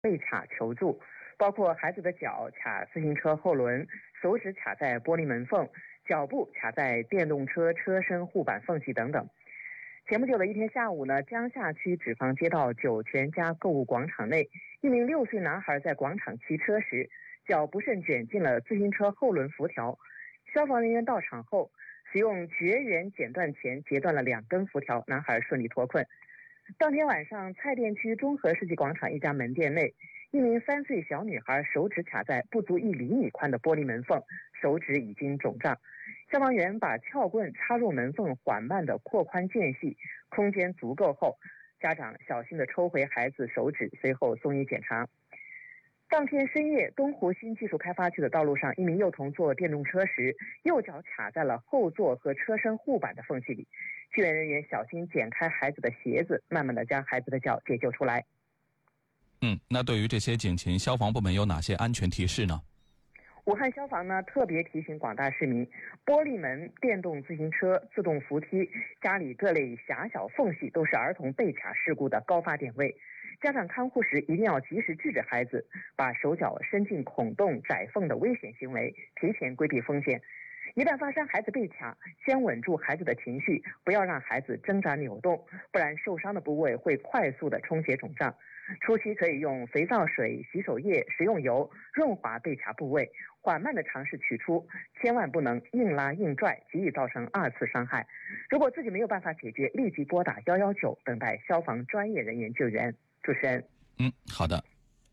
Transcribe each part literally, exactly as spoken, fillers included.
被卡求助，包括孩子的脚卡自行车后轮，手指卡在玻璃门缝，脚部卡在电动车车身护板缝隙等等。前不久的一天下午呢，江夏区纸坊街道九泉家购物广场内，一名六岁男孩在广场骑车时，脚不慎卷进了自行车后轮辐条。消防人员到场后，使用绝缘剪断钳截断了两根辐条，男孩顺利脱困。当天晚上，蔡甸区中和世纪广场一家门店内，一名三岁小女孩手指卡在不足一厘米宽的玻璃门缝，手指已经肿胀。消防员把撬棍插入门缝，缓慢地扩宽间隙，空间足够后，家长小心地抽回孩子手指，随后送医检查。当天深夜，东湖新技术开发区的道路上，一名幼童坐电动车时，右脚卡在了后座和车身护板的缝隙里。救援人员小心剪开孩子的鞋子，慢慢地将孩子的脚解救出来。 嗯，那对于这些警情，消防部门有哪些安全提示呢？ 武汉消防呢特别提醒广大市民，玻璃门、电动自行车、自动扶梯、家里各类狭小缝隙都是儿童被卡事故的高发点位。家长看护时一定要及时制止孩子把手脚伸进孔洞、窄缝的危险行为，提前规避风险。一旦发生孩子被卡，先稳住孩子的情绪，不要让孩子挣扎扭动，不然受伤的部位会快速的充血肿胀。初期可以用肥皂水、洗手液、食用油润滑被卡部位，缓慢的尝试取出，千万不能硬拉硬拽，极易造成二次伤害。如果自己没有办法解决，立即拨打一一九，等待消防专业人员救援。主持人， 嗯，好的。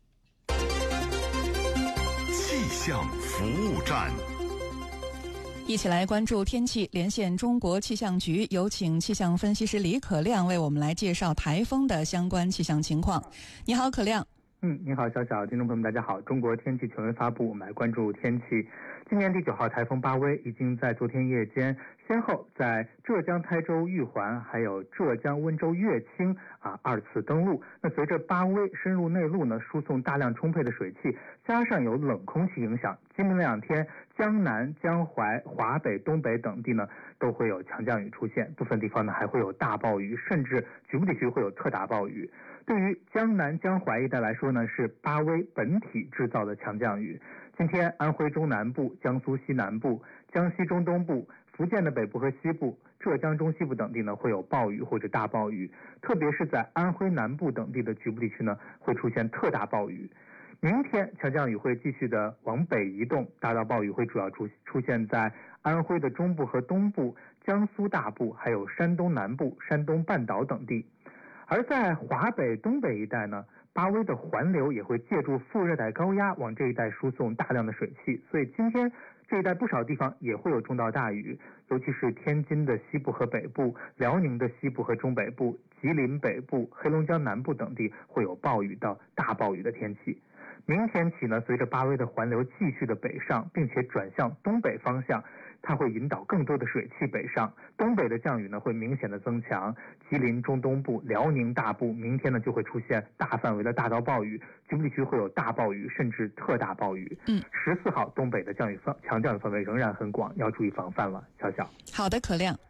气象服务站。 一起来关注天气，连线中国气象局，有请气象分析师李可亮为我们来介绍台风的相关气象情况。你好，可亮。 嗯，你好，小小，听众朋友们，大家好。中国天气权威发布，我们来关注天气。今年第九号台风巴威已经在昨天夜间，先后在浙江台州玉环，还有浙江温州乐清啊二次登陆。那随着巴威深入内陆呢，输送大量充沛的水汽，加上有冷空气影响，今明两天江南、江淮、华北、东北等地呢都会有强降雨出现，部分地方呢还会有大暴雨，甚至局部地区会有特大暴雨。对于江南、江淮一带来说呢，是巴威本体制造的强降雨。今天安徽中南部、江苏西南部、江西中东部、福建的北部和西部、浙江中西部等地呢会有暴雨或者大暴雨，特别是在安徽南部等地的局部地区呢会出现特大暴雨。明天强降雨会继续的往北移动，大到暴雨会主要出出现在安徽的中部和东部、江苏大部，还有山东南部、山东半岛等地。而在华北、东北一带呢，巴威的环流也会借助副热带高压往这一带输送大量的水汽，所以今天这一带不少地方也会有中到大雨，尤其是天津的西部和北部、辽宁的西部和中北部、吉林北部、黑龙江南部等地会有暴雨到大暴雨的天气。明天起呢，随着巴威的环流继续的北上，并且转向东北方向，它会引导更多的水汽北上，东北的降雨呢会明显的增强。吉林中东部、辽宁大部明天呢就会出现大范围的大到暴雨，局部地区会有大暴雨甚至特大暴雨。 嗯， 十四号东北的降雨范强降雨范围仍然很广，要注意防范了。小小， 好的，可亮。